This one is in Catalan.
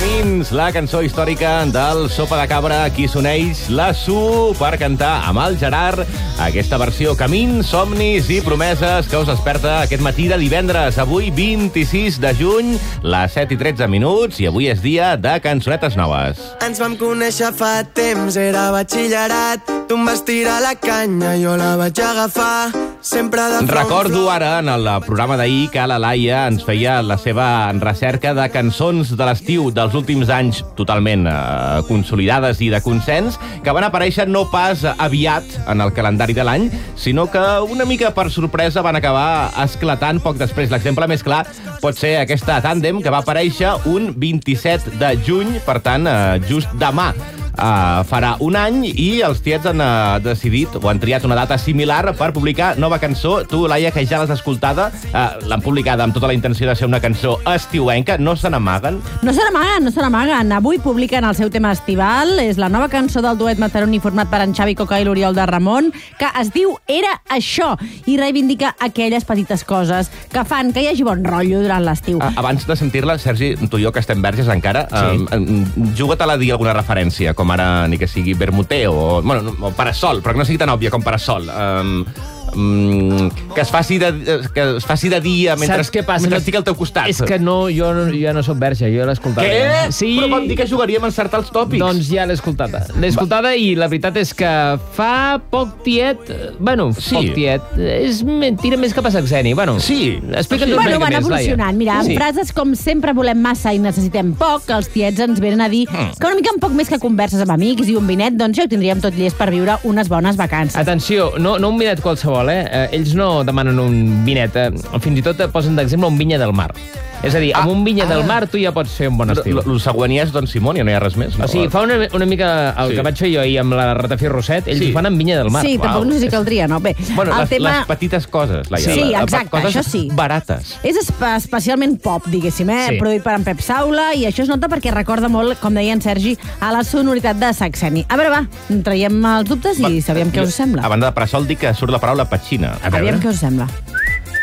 Camins, la cançó històrica del Sopa de Cabra. Aquí s'uneix la Su per cantar amb el Gerard aquesta versió Camins, somnis i promeses que us desperta aquest matí de divendres. Avui, 26 de juny, les 7:13, i avui és dia de cançonetes noves. Ens vam conèixer fa temps, era batxillerat. Tu em vas tirar la canya, jo la vaig agafar. Sempre de front. Recordo ara, en el programa d'ahir, que la Laia ens feia la seva recerca de cançons de l'estiu dels últims anys totalment consolidades i de consens, que van aparèixer no pas aviat en el calendari de l'any, sinó que una mica per sorpresa van acabar esclatant poc després. L'exemple més clar pot ser aquesta Tàndem, que va aparèixer un 27 de juny, per tant, just demà. Farà un any i els tiets han decidit o han triat una data similar per publicar nova cançó. Tu, Laia, que ja l'has escoltada, l'han publicada amb tota la intenció de ser una cançó estiuenca. No se n'amaguen? No se n'amaguen. Avui publiquen el seu tema estival. És la nova cançó del duet mataroní format per en Xavi Coca i l'Oriol de Ramon, que es diu Era això, i reivindica aquelles petites coses que fan que hi hagi bon rotllo durant l'estiu. Abans de sentir-la, Sergi, tu i jo, que estem verges encara, juga-te-la a dir alguna referència, com ara ni que sigui vermuteo o parasol, però que no sigui tan òbvia com parasol. Que es faci de dia mentre estic al teu costat. És que jo ja no soc verge, jo l'he escoltada. Què? Sí. Però vam dir que jugaríem a encertar els tòpics. Doncs ja l'he escoltada. L'he escoltada i la veritat és que fa poc tiet... Poc tiet. Tira més cap a Saxeni. Sí. Explica't van evolucionant. Mira, amb frases com sempre volem massa i necessitem poc, els tiets ens venen a dir que una mica un poc més que converses amb amics i un vinet, doncs ja ho tindríem tot llest per viure unes bones vacances. Atenció, no un vinet qualsevol, ells no demanen un vinet, fins i tot posen d'exemple un vinya del mar. És a dir, amb un vinya del mar tu ja pots fer un bon estil. El següent ja és Don Simón, ja no hi ha res més. O sigui, fa una mica el que vaig fer jo ahir amb la Ratafia Roset, ells ho fan amb vinya del mar. Sí, tampoc no sé si caldria, no? Bé, les petites coses, Laia. Sí, exacte, això sí. Barates. És especialment pop, diguéssim, produït per en Pep Saula, i això es nota perquè recorda molt, com deia en Sergi, a la sonoritat de Saxeni. A veure, traiem els dubtes i sabíem què us sembla. A banda de parasol, dic que surt la paraula petxina. Aviam què us sembla.